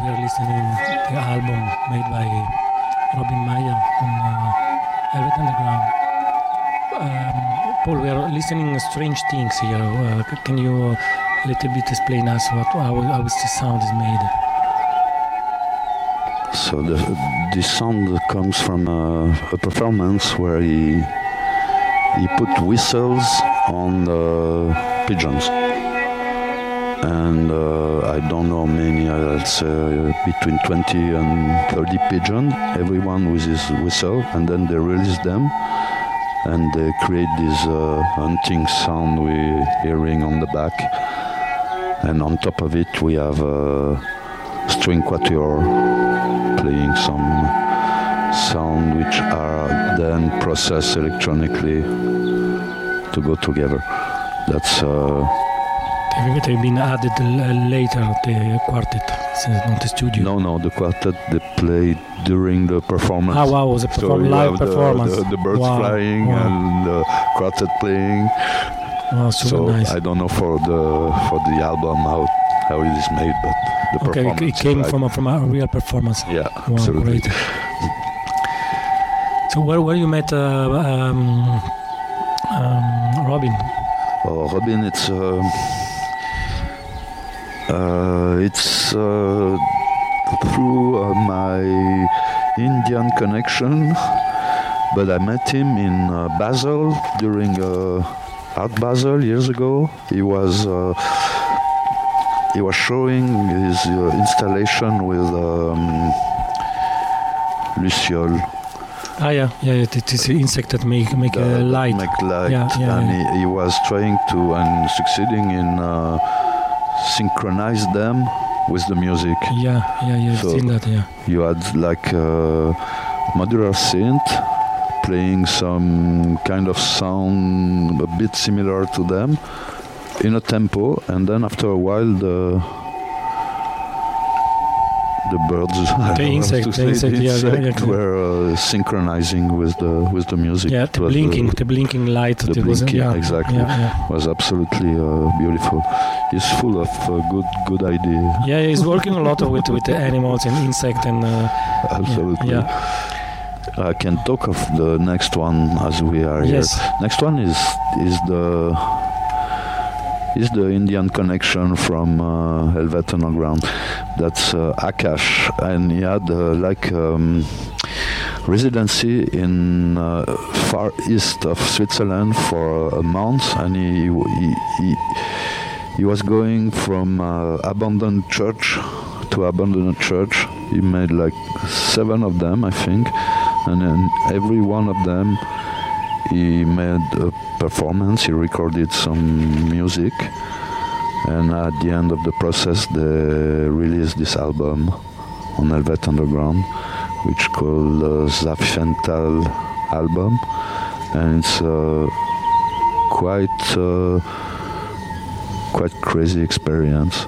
we are listening to the album made by Robin Meyer on Velvet Underground. Paul, we are listening strange things here. Can you a little bit explain us how this sound is made? So the sound comes from a performance where he put whistles on the pigeons. And I don't know how many, I'd say between 20 and 30 pigeons, everyone with his whistle, and then they release them, and they create this hunting sound we're hearing on the back. And on top of it, we have a string quatuor playing some sound which are then processed electronically to go together. That's They've been added later, the quartet, since not the studio. No, the quartet they played during the performance. Ah, wow, it was a live performance. The birds flying and the quartet playing. Wow, super nice. I don't know for the album how it is made, but the performance. It came from a real performance. Yeah, wow, absolutely. Great. So where you met Robin? Well, Robin, it's through my Indian connection, but I met him in Basel during Art Basel years ago. He was showing his installation with Luciole. Ah, yeah, it is an insect that make light. Make light, yeah. And he was trying to and succeeding in synchronize them with the music. Yeah, I've seen that, yeah. You had like a modular synth playing some kind of sound a bit similar to them in a tempo, and then after a while the birds, the insect were synchronizing with the music. Yeah, the blinking light. The blinking, exactly. Yeah. Was absolutely beautiful. He's full of good ideas. Yeah, he's working a lot with the animals and insect and. Absolutely. Yeah. I can talk of the next one as we are yes. here. Next one is the Indian connection from Velvet Underground. That's Akash, and he had residency in far east of Switzerland for a month, and he was going from abandoned church to abandoned church. He made like 7 of them, I think, and in every one of them he made a performance. He recorded some music, and at the end of the process they released this album on Velvet Underground, which called Zapfental album, and it's quite crazy experience.